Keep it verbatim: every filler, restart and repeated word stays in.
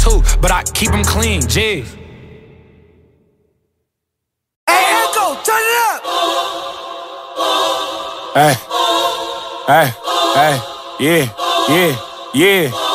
too, but I keep them clean, G. Hey, Echo, turn it up! Hey, hey, hey, yeah, yeah, yeah.